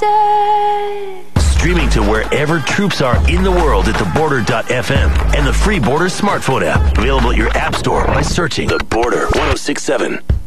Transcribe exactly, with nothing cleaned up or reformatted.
day. Streaming to wherever troops are in the world at the border dot f m and the free Border smartphone app. Available at your app store by searching The Border ten sixty-seven.